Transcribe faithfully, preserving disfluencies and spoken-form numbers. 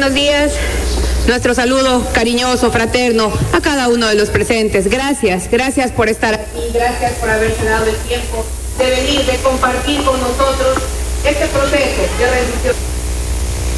buenos días. Nuestro saludo cariñoso, fraterno, a cada uno de los presentes. Gracias, gracias por estar aquí, gracias por haberse dado el tiempo de venir, de compartir con nosotros este proceso de rendición.